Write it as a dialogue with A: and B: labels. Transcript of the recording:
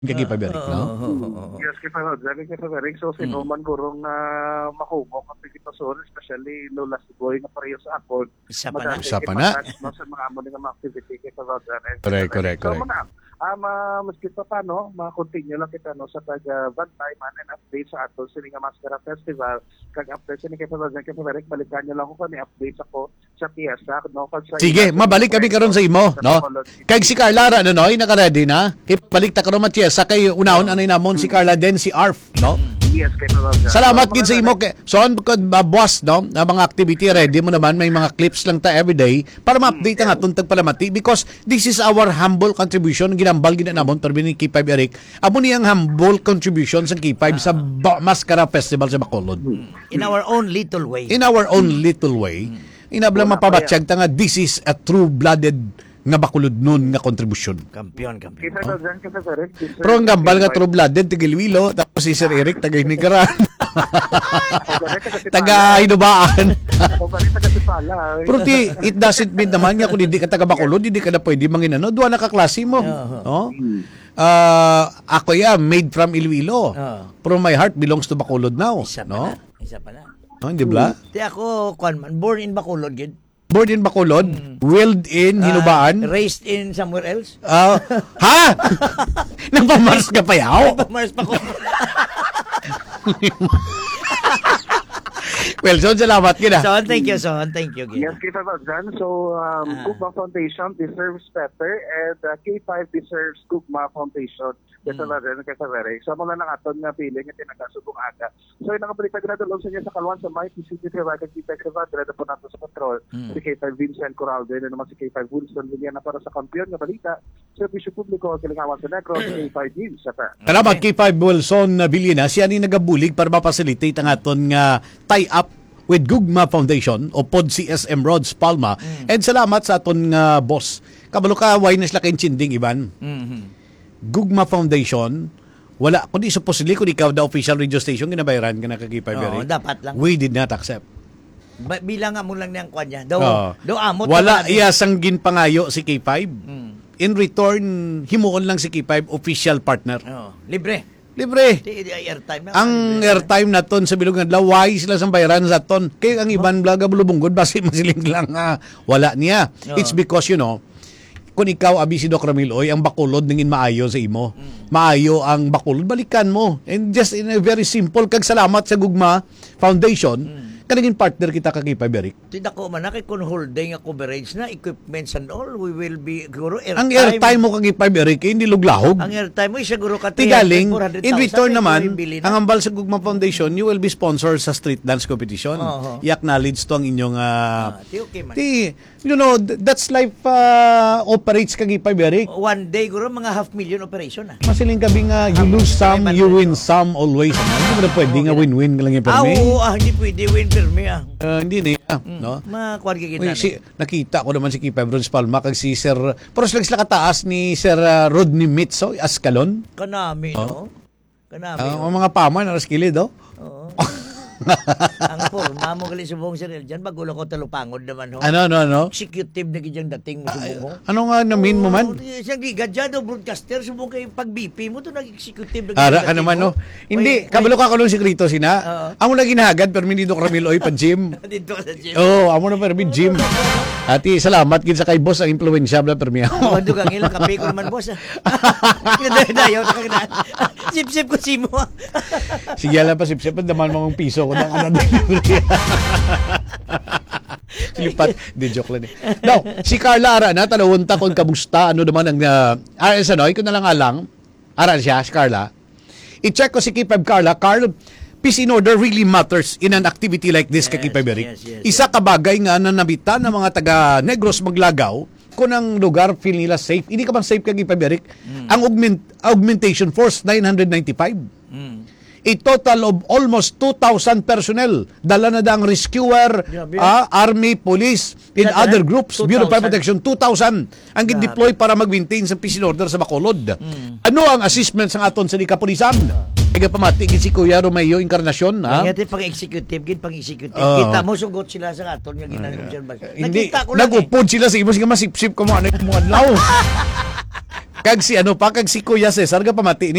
A: Kagipay Eric, no?
B: Yes, kaya Eric, so sinuman gurong makumo kasi kita sorry, especially no last boy na pareho sa akon.
A: Isa pa na.
B: Sa mga amo nga activity kaya sa
A: Correct.
B: So, maski pa paano, ma-continue lang kita no, sa pag-bantay man and update sa ato sa nga Mascara Festival. Kag-update sa ni kaya Eric, balikan nyo lang ko ni update ako sa piyesa. No?
A: Sige, mabalik kami karon sa imo, no? Kag si Carla, ano, no? Naka-ready na? Balik ta karon matiyesa kay unahon anay namon si Carla den si Arf, no?
B: Yes,
A: salamat gid sa imo kay so boss, no? Na mga activity ready mo naman, may mga clips lang ta everyday para ma-update ang atong tagpalamati because this is our humble contribution ginambal gid namon permi ni K5 Eric. Amo niyang humble contribution sa K5 sa Mascara Festival sa Bacolod.
C: In our own little way.
A: Inabla mapabatsyag ta nga this is a true-blooded nga Bacolod nun nga kontribusyon.
C: Kampiyon.
A: Pero ang gambal nga true-blooded tigilwilo tapos si Sir Eric tagay ni Karan. Taga Hinubaan. Pero it doesn't mean naman nga kung hindi ka taga Bacolod, hindi ka na pwede manginano. Duwa na kaklase mo. No? Ako made from Iloilo. Pero my heart belongs to Bacolod now.
C: Isa pa na.
A: Hindi ba?
C: Di ako, born in Bacolod, gid.
A: Born in Bacolod, willed in Hinubaan.
C: Raised in somewhere else.
A: Ha? Nagpamars ka pa yaw?
C: Nagpamars pa ko.
A: Well, Son, salamat kita.
C: Son, thank you.
B: Yes, K5 Agdan. So, Gugma Foundation deserves better and K5 deserves Gugma Foundation. Kasi Eric. So, mula ng aton nga feeling at tinagkasubong aga. So, yung nakabalik na ginadulong sa niya sa Kalwan sa May PCT Trivag at K5 Trivag, po nato sa control. Si K5 Vincent Corraldo, yun naman si K5 Wilson, ganyan na para sa kampiyon nga balita. Servisyo publiko, kilingawan sa Negros, K5 News.
A: Salamat, K5 Wilson Villena. Siya ni nagabulig para mapasilitate ang aton nga tie-up with Gugma Foundation o pod CSM Rods Palma. And salamat sa aton nga boss. Kabalo ka, why na sila kayong chinding, Ivan? Gugma Foundation, wala, kundi supposedly, kung ikaw the official radio station, ginabayaran ka na kagipay Eric.
C: Dapat lang.
A: We did not accept.
C: Bilang mo lang niyang kwan niya. Amot.
A: Wala iyasang ginpangayo si K5. In return, himuon lang si K5 official partner.
C: Libre.
A: Airtime na. Ang airtime na ton sa bilog nga laway sila sa bayaran sa ton. Kaya ang iban blaga bulubunggod basi masiling lang wala niya. It's because kung ikaw abi si Doc Ramil ang Bacolod ningin maayo sa imo. Maayo ang Bacolod, balikan mo. And just in a very simple kag salamat sa Gugma Foundation. Kaningin partner kita kagipay Eric.
C: Tidak ko man kay kun holding nga coverage na equipments and all, we will be guro airtime.
A: Ang airtime mo kagipay Eric hindi luglahog.
C: Ang airtime mo siguro ka
A: tigaling in return naman ang ambal sa Gugma Foundation you will be sponsor sa street dance competition. I-acknowledge to ang inyong that's life operates kagipay Eric.
C: One day guro mga 500,000 operation
A: Masiling gabi nga you lose some, you win some always. Hindi mo na pwede nga win-win lang yung permi.
C: Hindi pwede win permi
A: hindi niya, no?
C: Makuha kita.
A: Nakita ko naman si Kipa Bronze Palma kag si Sir pero sila kataas ni Sir Rodney Mitso Ascalon.
C: Kanami, no?
A: Ang mga paman na raskilid,
C: Oo. Ang forma mo gali subong sir diyan bagulo ko talupangod naman ho.
A: Ano?
C: Executive na gidyang dating mo subong ho.
A: Ano nga namin mo man?
C: Siyang gigadyado broadcaster subong kay pag BP mo to nag-executive
A: Ara ka naman no. Hindi kabalo ka kuno sekreto sina. Amo na ginahagad pero hindi do Ramil pa gym.
C: Dito ka sa gym.
A: Amo na pero gym. Ati salamat gid sa kay boss ang impluwensyable permi.
C: Wado ka ilang kape ko naman boss. Dayo ka. Sip-sip ko simo.
A: Sige lang pa sip-sip naman mong piso ko ng Silipat, di joke lang Now, si Carla ara na tanawon ta kung kamusta ano naman ang ko na lang ara siya si Carla. I-check ko si K5 Carla. Carl, peace in order really matters in an activity like this K5 Eric. Isa ka bagay nga na nabitan ng mga taga Negros Maglagaw kung ang lugar feel nila safe. Hindi ka bang safe K5 Eric? Ang augmentation force 995. A total of almost 2,000 personnel. Dala na ang rescuer, army, police, and other groups, Bureau of Fire Protection, 2,000 ang deploy para mag-maintain sa peace and order sa Bacolod. Ano ang assessment sa aton sa kapulisan? Kaya pamati gid si Kuya Romeo Encarnacion, ha?
C: Nga pang-executive, pang-executive.
A: Oo.
C: Kita mo, sugot sila sa aton nga ginag-observation.
A: Hindi,
C: Nakita ko lang
A: nagupod sila sa imo, sige masipsip ko mo, ano yung mga adlaw. Kag si ano pa, kag si Kuya Cesar, ka pamati